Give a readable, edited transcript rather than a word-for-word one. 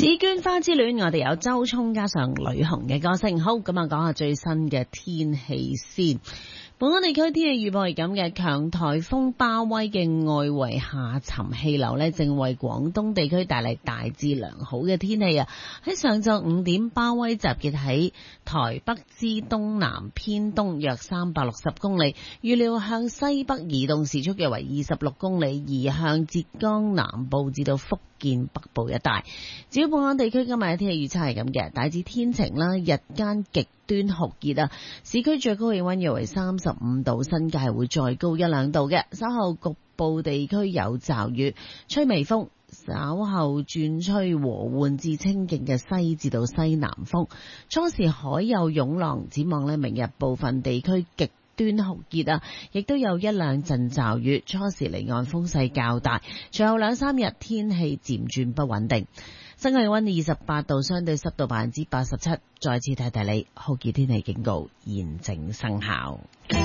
紫鵑花之戀，我哋有周聰加上呂紅嘅歌聲。好，咁啊，講下最新嘅天氣先。本港地區天氣預報係咁嘅，強颱風巴威嘅外圍下沉氣流呢，正為廣東地區帶嚟大致良好嘅天氣啊！喺上晝5點，巴威集結喺台北之東南偏東約360公里，預料向西北移動，時速約為26公里，移向浙江南部至到福建北部一帶。至於本港地區今日嘅天氣預測係咁嘅，大致天晴啦，日間極端酷熱啊，市區最高氣溫約為35度，新界會再高1-2度嘅。稍後局部地區有驟雨，吹微風，稍後轉吹和緩至清勁嘅西至到西南風，初時海有湧浪。展望呢，明日部分地區極端酷熱啊，亦都有1-2陣驟雨，初時離岸風勢較大，隨後2-3日天氣漸轉不穩定。室外氣溫28度，相對濕度87%。再次提提你，酷熱天氣警告現正生效。